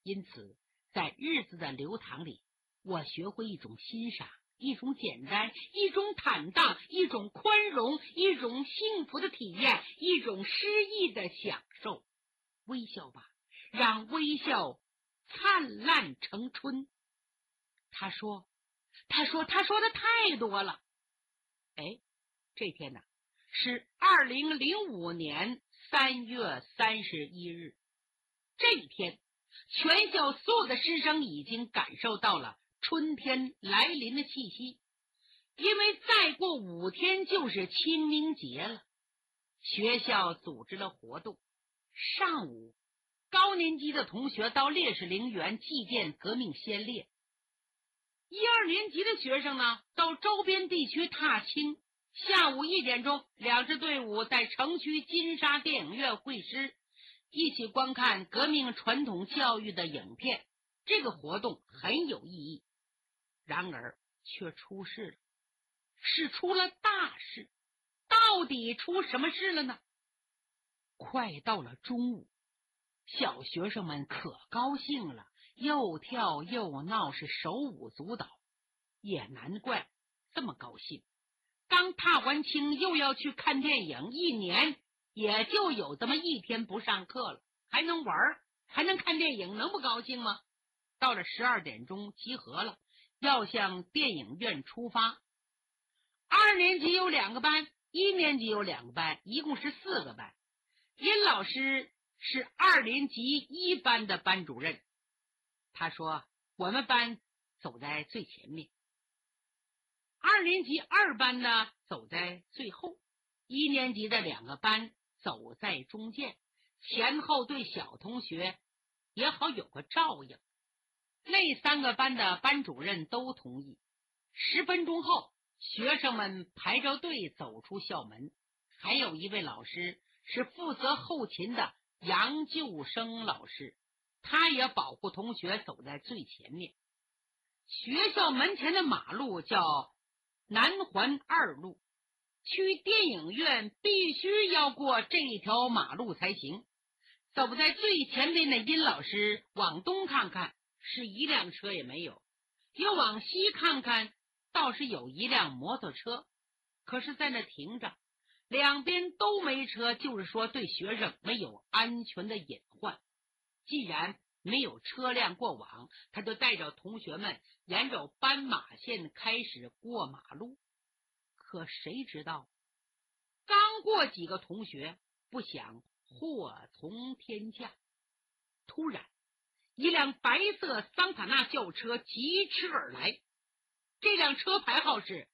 因此在日子的流淌里，我学会一种欣赏，一种简单，一种坦荡，一种宽容，一种幸福的体验，一种诗意的享受。微笑吧，让微笑灿烂成春。他说的太多了。这天呢，是2005年3月31日。这一天，全校所有的师生已经感受到了春天来临的气息，因为再过5天就是清明节了。学校组织了活动，上午高年级的同学到烈士陵园祭奠革命先烈，1、2年级的学生呢到周边地区踏青。下午1点钟，2支队伍在城区金沙电影院会师，一起观看革命传统教育的影片。这个活动很有意义，然而却出事了，是出了大事。到底出什么事了呢？快到了中午，小学生们可高兴了，又跳又闹，是手舞足蹈。也难怪这么高兴，刚踏完青又要去看电影，1年也就有这么1天不上课了，还能玩，还能看电影，能不高兴吗？到了12点钟集合了，要向电影院出发。2年级有2个班，1年级有2个班，一共是4个班。殷老师是2年级1班的班主任，他说我们班走在最前面，2年级2班呢走在最后，1年级的2个班走在中间，前后对小同学也好有个照应。那3个班的班主任都同意。10分钟后，学生们排着队走出校门，还有一位老师是负责后勤的杨救生老师，他也保护同学走在最前面。学校门前的马路叫南环2路，去电影院必须要过这条马路才行。走在最前边的殷老师往东看看，是一辆车也没有，又往西看看，倒是有一辆摩托车，可是在那停着，两边都没车，就是说对学生没有安全的隐患。既然没有车辆过往，他就带着同学们沿着斑马线开始过马路。可谁知道，刚过几个同学，不想祸从天降。突然，一辆白色桑塔纳轿车疾驰而来，这辆车牌号是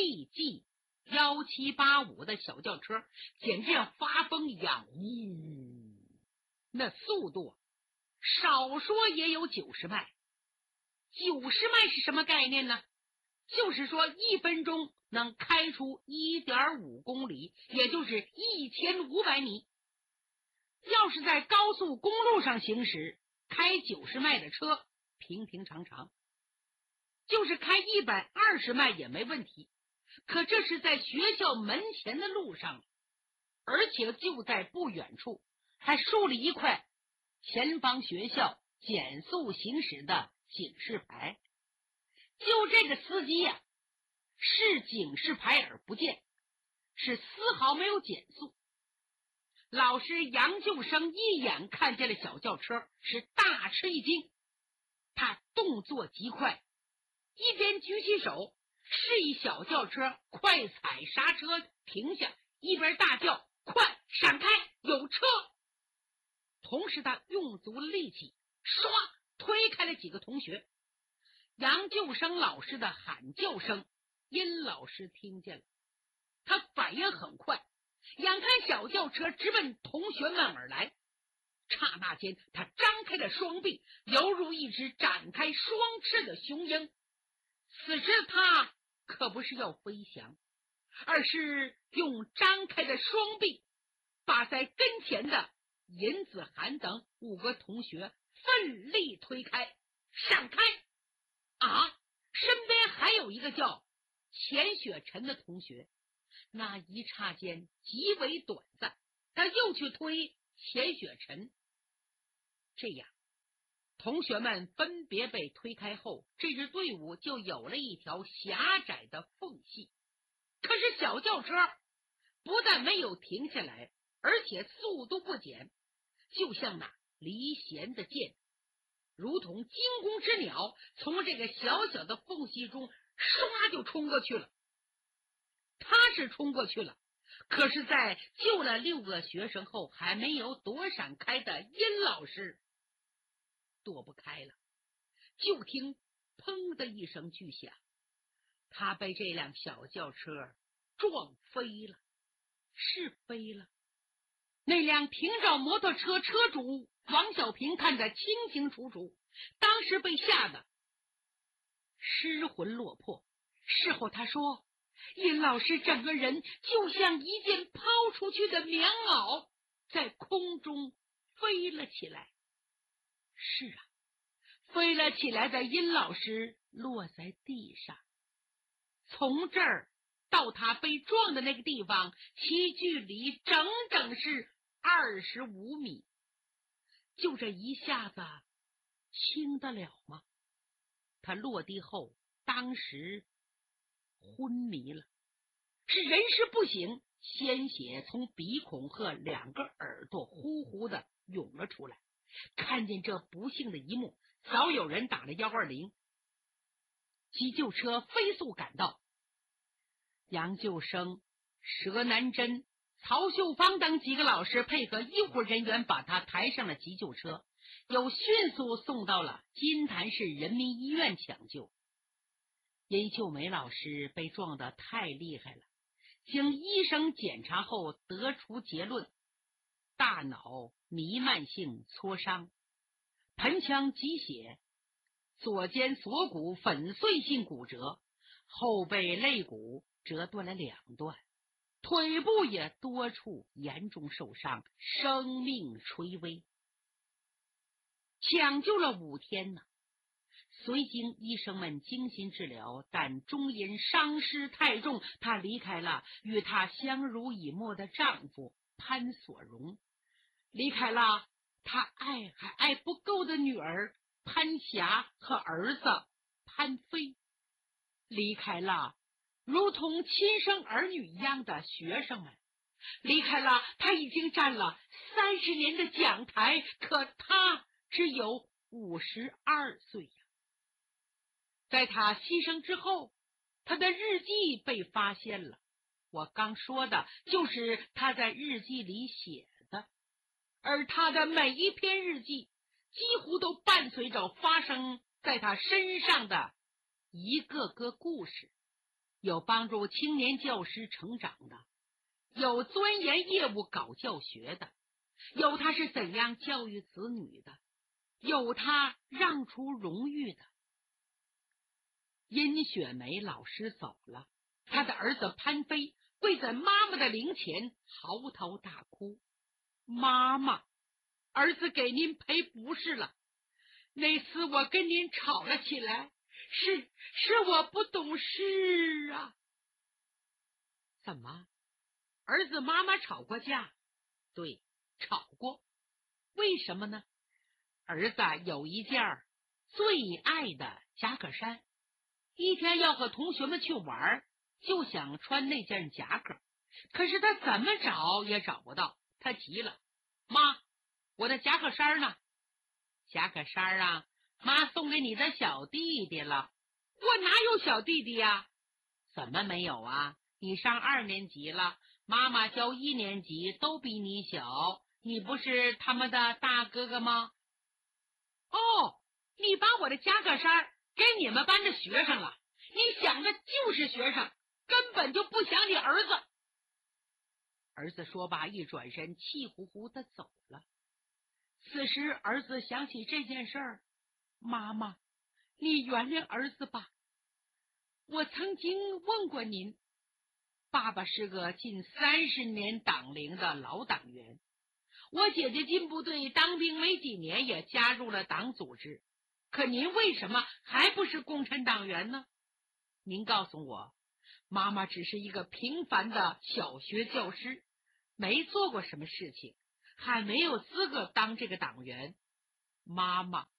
DG1785 的小轿车，简直像发疯一样，那速度少说也有90迈。90迈是什么概念呢？就是说1分钟能开出 1.5 公里，也就是1500米。要是在高速公路上行驶，开90迈的车平平常常，就是开120迈也没问题。可这是在学校门前的路上，而且就在不远处还竖了一块前方学校减速行驶的警示牌。就这个司机呀，视警示牌而不见，是丝毫没有减速。老师杨救生一眼看见了小轿车，是大吃一惊，他动作极快，一边举起手示意小轿车快踩刹车停下，一边大叫快闪开，有车。同时他用足力气唰推开了几个同学。杨救生老师的喊叫声殷老师听见了，他反应很快，眼看小轿车直奔同学们而来，刹那间他张开了双臂，犹如一只展开双翅的雄鹰。此时他可不是要飞翔，而是用张开的双臂把在跟前的尹子涵等5个同学奋力推开，闪开。身边还有一个叫钱雪晨的同学，那一刹间极为短暂，他又去推钱雪晨。这样同学们分别被推开后，这支队伍就有了一条狭窄的缝隙。可是小轿车不但没有停下来，而且速度不减，就像那离弦的箭，如同惊弓之鸟，从这个小小的缝隙中唰就冲过去了。他是冲过去了，可是在救了6个学生后，还没有躲闪开的殷老师躲不开了。就听砰的一声巨响，他被这辆小轿车撞飞了。是飞了。那辆平照摩托车车主王小平看得清清楚楚，当时被吓得失魂落魄。事后他说，殷老师整个人就像一件抛出去的棉袄，在空中飞了起来。是啊，飞了起来的殷老师落在地上，从这儿到他被撞的那个地方，其距离整整是25米。就这一下子轻得了吗？他落地后当时昏迷了，是人事不省，鲜血从鼻孔和2个耳朵呼呼的涌了出来。看见这不幸的一幕，早有人打了120，急救车飞速赶到。杨救生、佘南珍、曹秀芳等几个老师配合医护人员把他抬上了急救车，又迅速送到了金坛市人民医院抢救。殷秀梅老师被撞得太厉害了，经医生检查后得出结论，大脑弥漫性挫伤，盆腔积血，左肩锁骨粉碎性骨折，后背肋骨折断了2段，腿部也多处严重受伤，生命垂危。抢救了5天呢，虽经医生们精心治疗，但终因伤势太重，她离开了与她相濡以沫的丈夫潘所荣，离开了她爱还爱不够的女儿潘霞和儿子潘飞，离开了如同亲生儿女一样的学生们，离开了他已经站了30年的讲台，可他只有52岁呀。在他牺牲之后，他的日记被发现了，我刚说的就是他在日记里写的，而他的每一篇日记几乎都伴随着发生在他身上的一个个故事，有帮助青年教师成长的，有钻研业务搞教学的，有他是怎样教育子女的，有他让出荣誉的。殷雪梅老师走了，他的儿子潘飞跪在妈妈的灵前嚎啕大哭，妈妈，儿子给您赔不是了，那次我跟您吵了起来，是我不懂事啊。怎么？儿子妈妈吵过架？对，吵过。为什么呢？儿子有一件最爱的夹克衫，一天要和同学们去玩，就想穿那件夹克，可是他怎么找也找不到，他急了，妈，我的夹克衫呢？夹克衫啊，妈送给你的小弟弟了。我哪有小弟弟呀？怎么没有啊？你上2年级了，妈妈教1年级，都比你小，你不是他们的大哥哥吗？哦，你把我的夹克衫给你们班的学生了，你想的就是学生，根本就不想你儿子。儿子说罢一转身，气呼呼的走了。此时儿子想起这件事儿，妈妈，你原谅儿子吧。我曾经问过您，爸爸是个近30年党龄的老党员，我姐姐进部队当兵没几年也加入了党组织，可您为什么还不是共产党员呢？您告诉我，妈妈只是一个平凡的小学教师，没做过什么事情，还没有资格当这个党员。妈妈，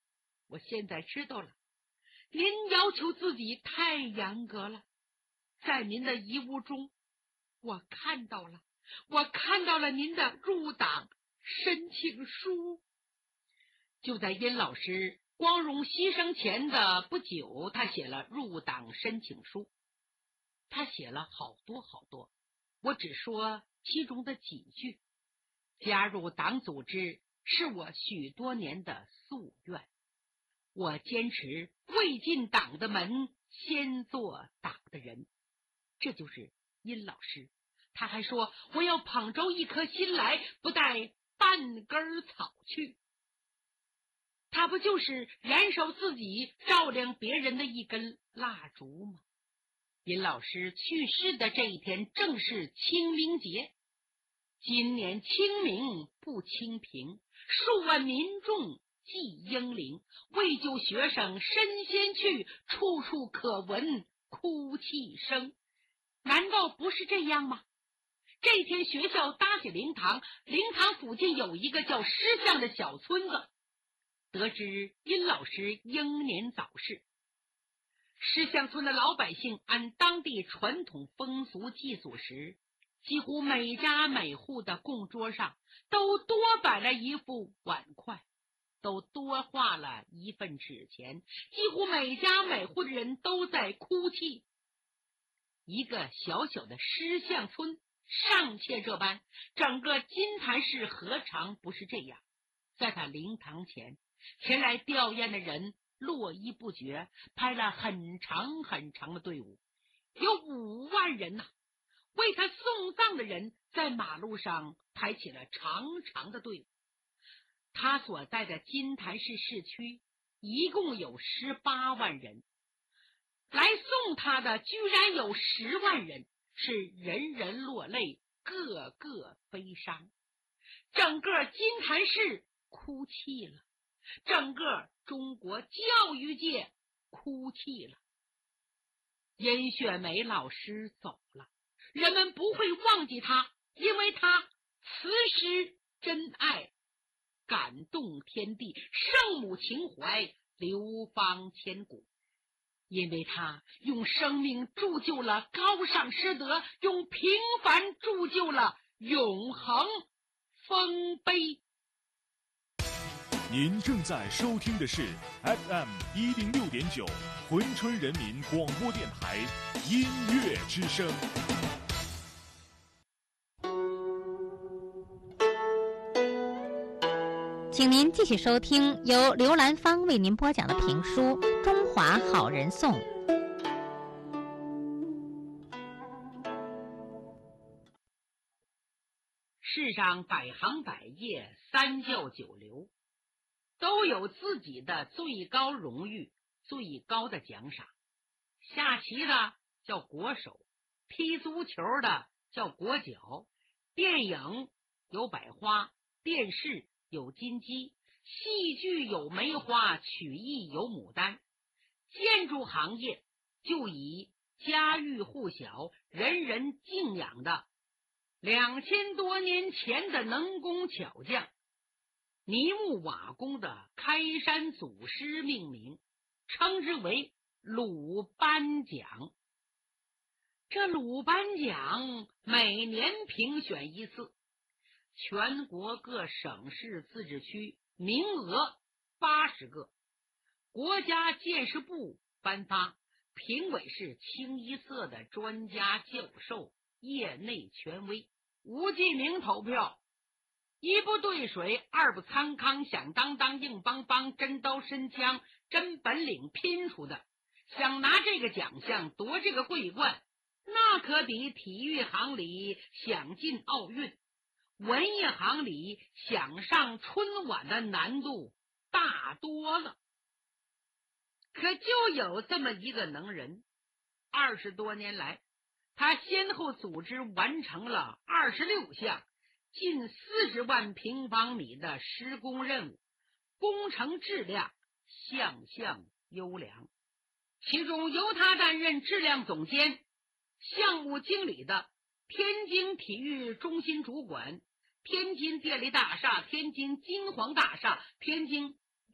我现在知道了，您要求自己太严格了。在您的遗物中，我看到了您的入党申请书。就在殷老师光荣牺牲前的不久，他写了入党申请书。他写了好多，我只说其中的几句。加入党组织是我许多年的夙愿，我坚持未进党的门先做党的人。这就是殷老师。他还说，我要捧着一颗心来，不带半根草去。他不就是燃烧自己照亮别人的一根蜡烛吗？殷老师去世的这一天正是清明节。今年清明不清平，数万民众祭英灵，为救学生身先去，处处可闻哭泣声。难道不是这样吗？这天学校搭起灵堂，灵堂附近有一个叫石巷的小村子。得知殷老师英年早逝，石巷村的老百姓按当地传统风俗祭祖时，几乎每家每户的供桌上都多摆了一副碗筷，都多画了一份纸钱，几乎每家每户的人都在哭泣。一个小小的石巷村尚且这般，整个金坛市何尝不是这样？在他灵堂前，前来吊唁的人络绎不绝，排了很长很长的队伍，有5万人呐。为他送葬的人在马路上排起了长长的队伍。他所在的金坛市市区一共有18万人，来送他的居然有10万人，是人人落泪，个个悲伤。整个金坛市哭泣了，整个中国教育界哭泣了。殷雪梅老师走了，人们不会忘记他，因为他慈诗真爱，感动天地，圣母情怀流芳千古。因为他用生命铸就了高尚师德，用平凡铸就了永恒丰碑。 您正在收听的是 FM106.9 珲春人民广播电台音乐之声。 请您继续收听由刘兰芳为您播讲的评书《中华好人颂》。 世上百行百业，三教九流，都有自己的最高荣誉，最高的奖赏。下棋的叫国手，踢足球的叫国脚，电影有百花，电视有金鸡，戏剧有梅花，曲艺有牡丹。建筑行业就以家喻户晓，人人敬仰的2000多年前的能工巧匠泥木瓦工的开山祖师命名，称之为鲁班奖。这鲁班奖每年评选一次，全国各省市自治区名额80个，国家建设部颁发，评委是清一色的专家教授，业内权威，无记名投票，一不对水，二不参康，响当当，硬邦邦，真刀真枪，真本领拼出的。想拿这个奖项，夺这个桂冠，那可比体育行里想进奥运，文艺行里想上春晚的难度大多了。可就有这么一个能人，20多年来，他先后组织完成了26项近40万平方米的施工任务，工程质量项项优良。其中由他担任质量总监、项目经理的天津体育中心主管、天津电力大厦、天津金黄大厦、天津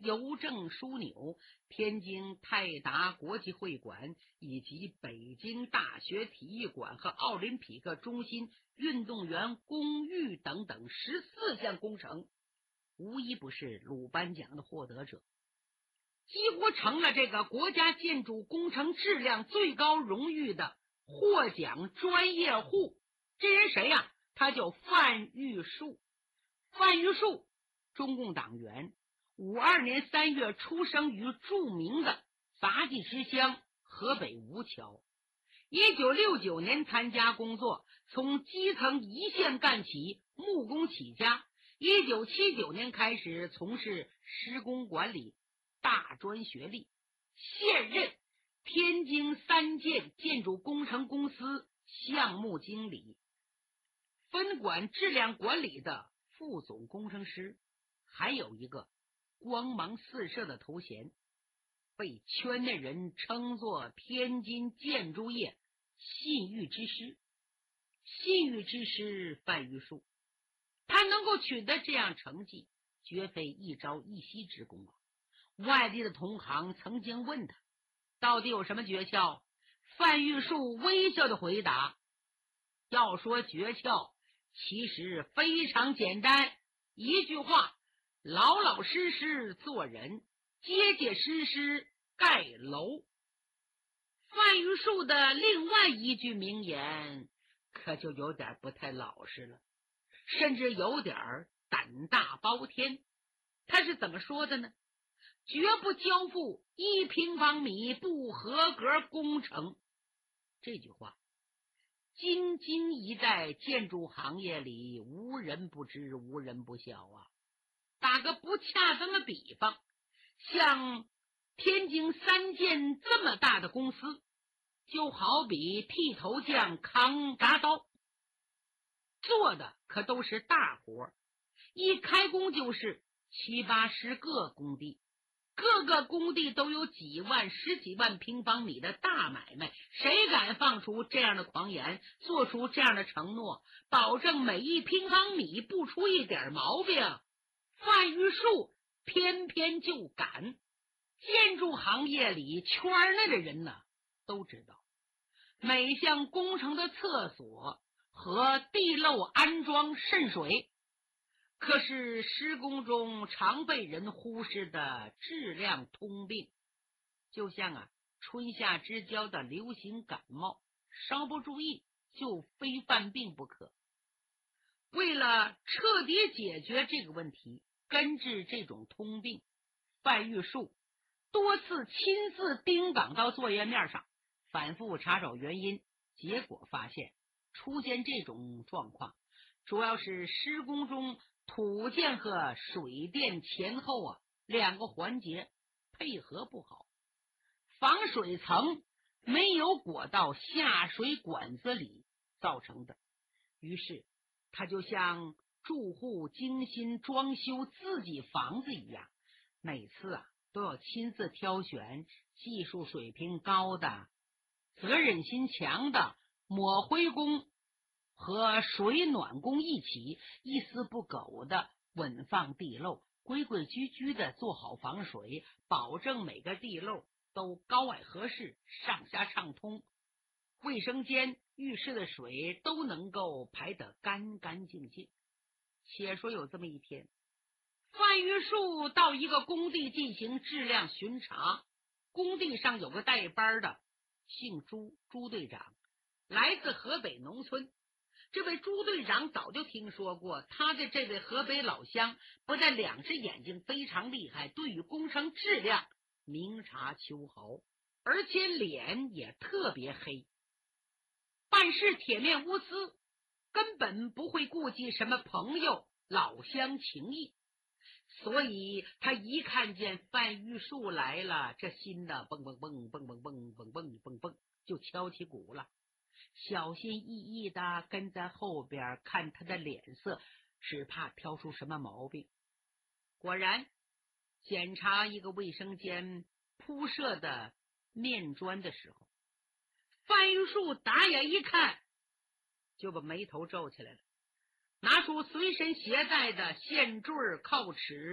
邮政枢纽、天津泰达国际会馆以及北京大学体育馆和奥林匹克中心运动员公寓等等14项工程，无一不是鲁班奖的获得者，几乎成了这个国家建筑工程质量最高荣誉的获奖专业户。这人谁呀？他叫范玉树。范玉树，中共党员，52年3月出生于著名的杂技之乡河北吴桥。1969年参加工作，从基层一线干起，木工起家。1979年开始从事施工管理，大专学历，现任天津3建建筑工程公司项目经理，分管质量管理的副总工程师，还有一个光芒四射的头衔，被圈内人称作天津建筑业信誉之师。信誉之师范玉树，他能够取得这样成绩，绝非一朝一夕之功啊！外地的同行曾经问他到底有什么诀窍，范玉树微笑的回答，要说诀窍其实非常简单，一句话，老老实实做人，结结实实盖楼。范玉树的另外一句名言可就有点不太老实了，甚至有点胆大包天。他是怎么说的呢？绝不交付1平方米不合格工程。这句话京津一带建筑行业里无人不知，无人不晓啊。打个不恰当的比方，像天津3建这么大的公司，就好比剃头匠扛铡刀，做的可都是大活，一开工就是7、80个工地，各个工地都有几万、10几万平方米的大买卖，谁敢放出这样的狂言，做出这样的承诺，保证每1平方米不出一点毛病？范玉树偏偏就敢。建筑行业里圈内的人呢，都知道每项工程的厕所和地漏安装渗水，可是施工中常被人忽视的质量通病，就像春夏之交的流行感冒，稍不注意就非犯病不可。为了彻底解决这个问题，根治这种通病，范玉树多次亲自盯岗到作业面上，反复查找原因，结果发现出现这种状况主要是施工中土建和水电前后2个环节配合不好，防水层没有裹到下水管子里造成的。于是他就像住户精心装修自己房子一样，每次都要亲自挑选技术水平高的、责任心强的抹灰工和水暖工一起，一丝不苟的稳放地漏，规规矩矩的做好防水，保证每个地漏都高矮合适，上下畅通，卫生间、浴室的水都能够排得干干净净。且说有这么一天，范玉树到一个工地进行质量巡查，工地上有个带班的，姓朱，朱队长，来自河北农村。这位朱队长早就听说过他的这位河北老乡，不但2只眼睛非常厉害，对于工程质量明察秋毫，而且脸也特别黑，办事铁面无私，根本不会顾忌什么朋友老乡情谊。所以他一看见范玉树来了，这心呢蹦蹦蹦蹦蹦蹦蹦蹦蹦蹦就敲起鼓了，小心翼翼的跟在后边看他的脸色，只怕挑出什么毛病。果然，检查一个卫生间铺设的面砖的时候，范玉树打眼一看，就把眉头皱起来了，拿出随身携带的线坠、铐尺、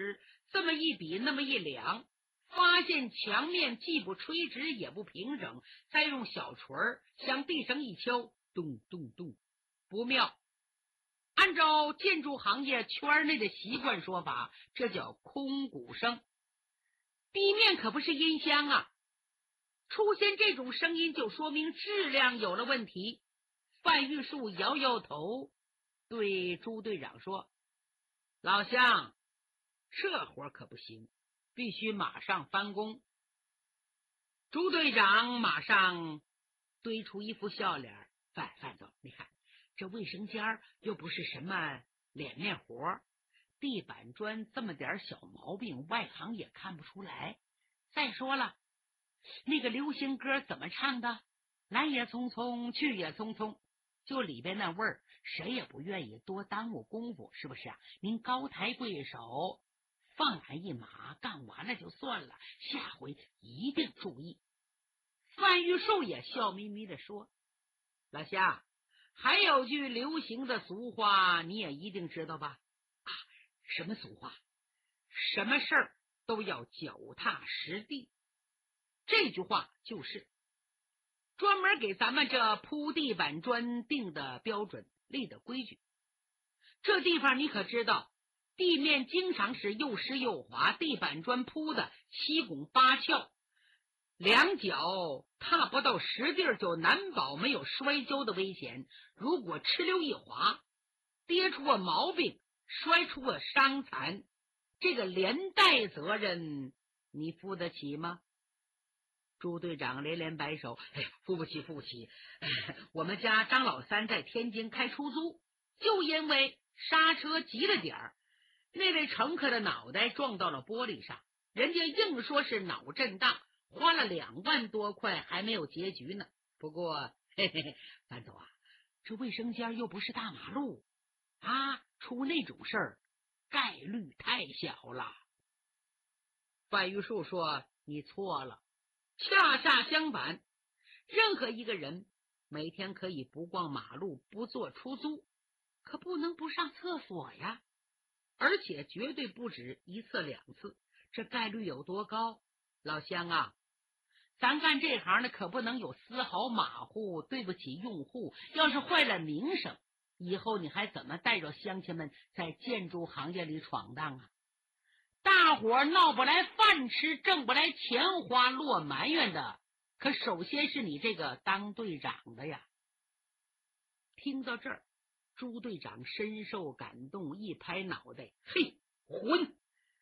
这么一比，那么一量，发现墙面既不垂直也不平整，再用小锤向地上一敲，咚咚咚，不妙。按照建筑行业圈内的习惯说法，这叫空鼓声。地面可不是音箱啊，出现这种声音就说明质量有了问题。范玉树摇摇头，对朱队长说：“老乡，这活可不行，必须马上翻工。”朱队长马上堆出一副笑脸：“范总，你看这卫生间又不是什么脸面活，地板砖这么点小毛病，外行也看不出来。再说了，那个流行歌怎么唱的？来也匆匆，去也匆匆，就里边那味儿，谁也不愿意多耽误功夫，是不是啊？您高抬贵手，放俺一马，干完了就算了，下回一定注意。”范玉树也笑眯眯地说：“老乡，还有句流行的俗话，你也一定知道吧？啊，什么俗话？什么事儿都要脚踏实地。这句话就是专门给咱们这铺地板砖定的标准，立的规矩。这地方你可知道，地面经常是又湿又滑，地板砖铺的七拱八翘，两脚踏不到实地就难保没有摔跤的危险。如果哧溜一滑，跌出个毛病，摔出个伤残，这个连带责任你负得起吗？”朱队长连连摆手：“哎呀，付不起，付不起！我们家张老三在天津开出租，就因为刹车急了点儿，那位乘客的脑袋撞到了玻璃上，人家硬说是脑震荡，花了2万多块还没有结局呢。不过，范总啊，这卫生间又不是大马路啊，出那种事儿概率太小了。”范玉树说：“你错了。恰恰相反，任何一个人每天可以不逛马路，不坐出租，可不能不上厕所呀，而且绝对不止1次2次。这概率有多高？老乡啊，咱干这行的可不能有丝毫马虎，对不起用户。要是坏了名声，以后你还怎么带着乡亲们在建筑行业里闯荡啊？大伙闹不来饭吃，挣不来钱花，落埋怨的可首先是你这个当队长的呀。”听到这儿，朱队长深受感动，一拍脑袋：“嘿，混！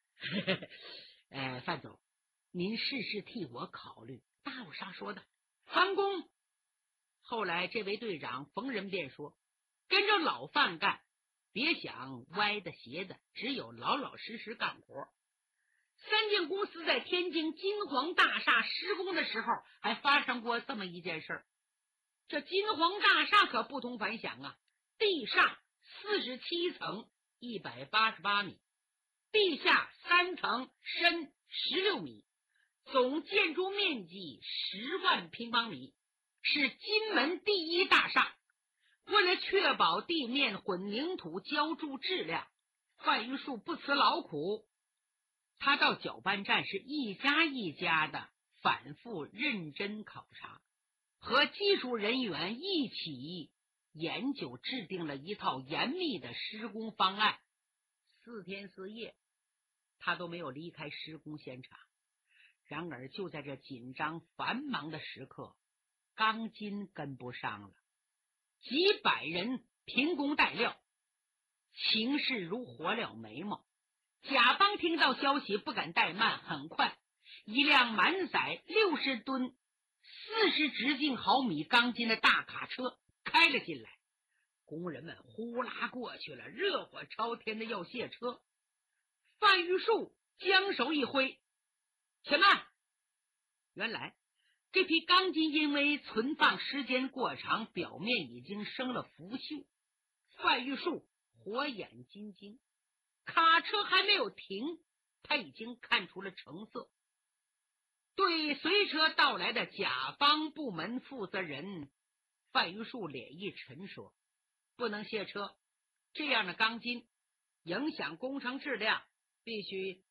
范总，您事事替我考虑，大有啥说的？翻工！”后来这位队长逢人便说：“跟着老范干，别想歪的斜的，只有老老实实干活。”三建公司在天津金黄大厦施工的时候，还发生过这么一件事儿。这金黄大厦可不同凡响啊，地上47层188米，地下3层深16米，总建筑面积10万平方米，是金门第1大厦。为了确保地面混凝土浇筑质量，范玉树不辞劳苦，他到搅拌站是一家一家的反复认真考察，和技术人员一起研究制定了一套严密的施工方案。4天4夜他都没有离开施工现场。然而就在这紧张繁忙的时刻，钢筋跟不上了，几百人凭工待料，情势如火燎眉毛。甲方听到消息不敢怠慢，很快一辆满载60吨40直径毫米钢筋的大卡车开了进来，工人们呼啦过去了，热火朝天的要卸车。范玉树将手一挥：“且慢！”原来这批钢筋因为存放时间过长，表面已经生了腐朽。范玉树火眼金睛，卡车还没有停，他已经看出了成色。对随车到来的甲方部门负责人，范玉树脸一沉说：“不能卸车，这样的钢筋影响工程质量，必须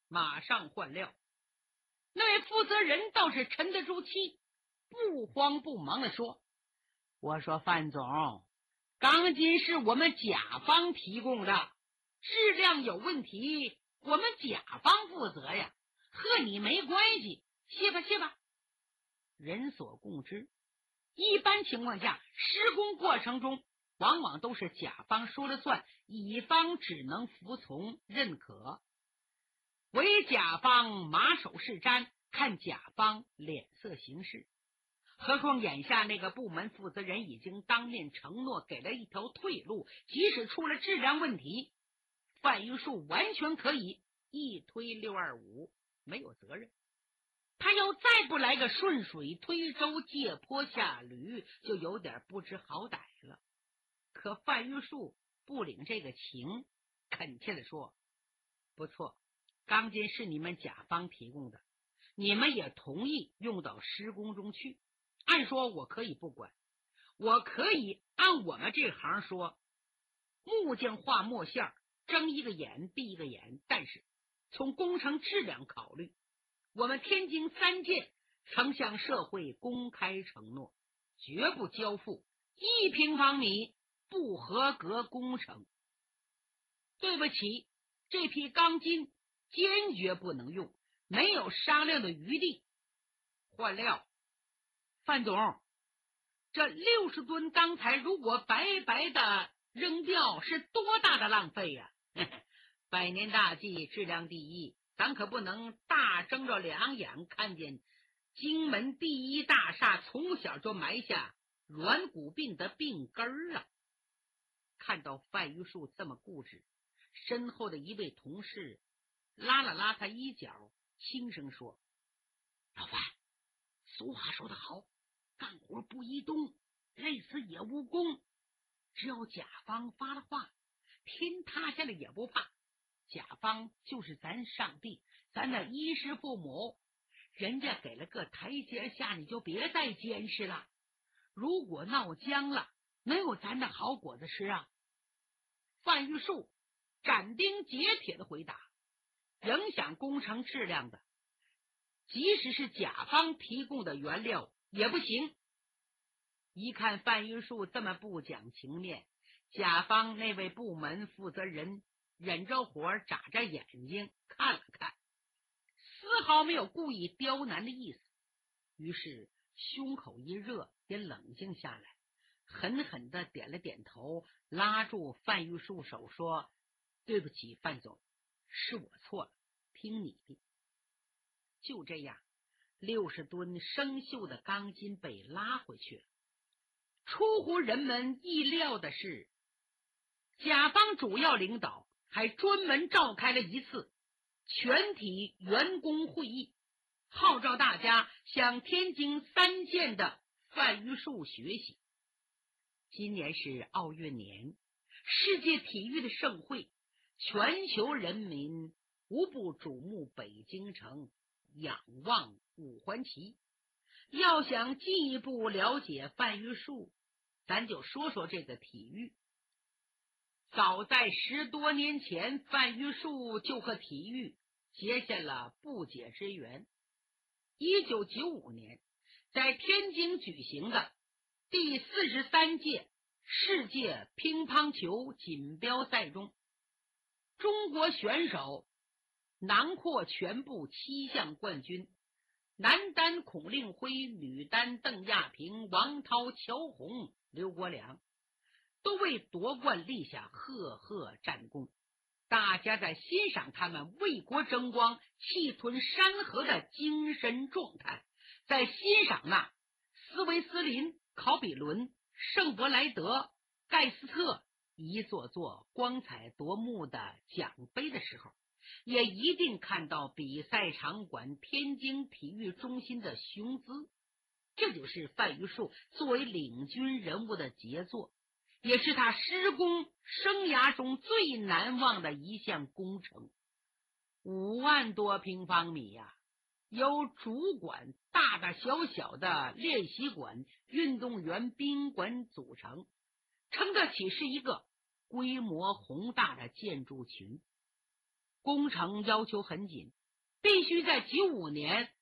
马上换料。那位负责人倒是沉得住气，不慌不忙地说：我说范总，钢筋是我们甲方提供的，质量有问题我们甲方负责呀，和你没关系，歇吧歇吧。人所共知，一般情况下施工过程中往往都是甲方说了算，乙方只能服从认可，唯甲方马首是瞻，看甲方脸色行事。何况眼下那个部门负责人已经当面承诺给了一条退路，即使出了质量问题，范玉树完全可以一推625，没有责任。他要再不来个顺水推舟借坡下驴，就有点不知好歹了。可范玉树不领这个情，恳切地说：不错，钢筋是你们甲方提供的，你们也同意用到施工中去，按说我可以不管，我可以按我们这行说，木匠画墨线，睁一个眼闭一个眼，但是从工程质量考虑，我们天津3建曾向社会公开承诺，绝不交付1平方米不合格工程。对不起，这批钢筋坚决不能用，没有商量的余地。换料。范总，这60吨钢材如果白白的扔掉，是多大的浪费呀！百年大计，质量第一，咱可不能大睁着两眼看见京门第一大厦从小就埋下软骨病的病根儿啊！看到范玉树这么固执，身后的一位同事拉了拉他衣角，轻声说：老范，俗话说得好，干活不移动，累死也无功。只要甲方发了话，天塌下来也不怕。甲方就是咱上帝，咱的衣食父母，人家给了个台阶下，你就别再监视了。如果闹僵了，没有咱的好果子吃啊！范玉树斩钉截铁的回答：影响工程质量的，即使是甲方提供的原料也不行。一看范玉树这么不讲情面，甲方那位部门负责人忍着火眨着眼睛看了看，丝毫没有故意刁难的意思，于是胸口一热，也冷静下来，狠狠地点了点头，拉住范玉树手说：对不起，范总，是我错了，听你的。就这样，60吨生锈的钢筋被拉回去了。出乎人们意料的是，甲方主要领导还专门召开了一次全体员工会议，号召大家向天津3建的范玉树学习。今年是奥运年，世界体育的盛会，全球人民无不瞩目北京城，仰望五环旗。要想进一步了解范玉树，咱就说说这个体育。早在10多年前，范玉树就和体育结下了不解之缘。1995年，在天津举行的第43届世界乒乓球锦标赛中，中国选手囊括全部7项冠军，男单孔令辉，女单邓亚萍、王涛、乔红、刘国梁都为夺冠立下赫赫战功。大家在欣赏他们为国争光、气吞山河的精神状态，在欣赏那斯维斯林、考比伦、圣伯莱德、盖斯特一座座光彩夺目的奖杯的时候，也一定看到比赛场馆天津体育中心的雄姿。这就是范玉树作为领军人物的杰作，也是他施工生涯中最难忘的一项工程。5万多平方米呀，由主馆、大大小小的练习馆、运动员宾馆组成，称得起是一个规模宏大的建筑群。 工程要求很紧，必须在95年